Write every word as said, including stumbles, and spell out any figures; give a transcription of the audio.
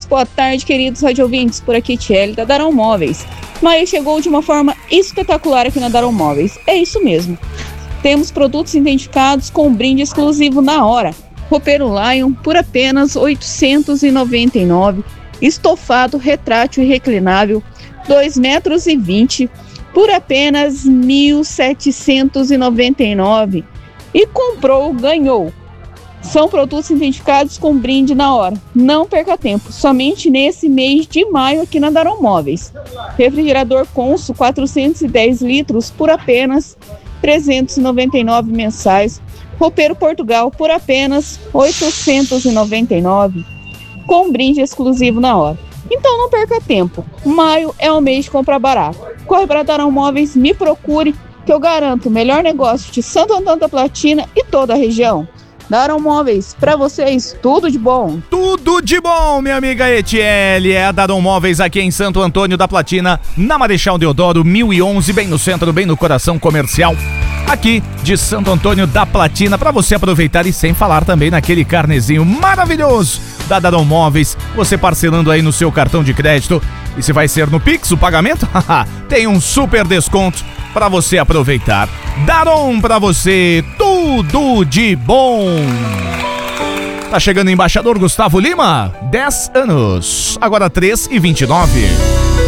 boa tarde, queridos radiovintes, por aqui Tiele da Daron Móveis. Maio chegou de uma forma espetacular aqui na Daron Móveis, é isso mesmo. Temos produtos identificados com um brinde exclusivo na hora. Roupeiro Lion por apenas oitocentos e noventa e nove reais, estofado retrátil e reclinável dois metros e vinte por apenas mil setecentos e noventa e nove reais. E comprou, ganhou. São produtos identificados com brinde na hora. Não perca tempo, somente nesse mês de maio aqui na Daron Móveis. Refrigerador Consul quatrocentos e dez litros por apenas trezentos e noventa e nove reais mensais. Roupeiro Portugal por apenas oitocentos e noventa e nove reais, com brinde exclusivo na hora. Então não perca tempo. Maio é o mês de comprar barato. Corre para Daron Móveis, me procure, que eu garanto o melhor negócio de Santo Antônio da Platina e toda a região. Daron Móveis, pra vocês, tudo de bom. Tudo de bom, minha amiga Etiele. É a Daron Móveis aqui em Santo Antônio da Platina, na Marechal Deodoro mil e onze, bem no centro, bem no coração comercial. Aqui de Santo Antônio da Platina, para você aproveitar e sem falar também naquele carnezinho maravilhoso da Daron Móveis, você parcelando aí no seu cartão de crédito. E se vai ser no Pix o pagamento, tem um super desconto para você aproveitar. Daron para você, tudo de bom. Tá chegando o embaixador Gustavo Lima, dez anos, agora três e vinte e nove.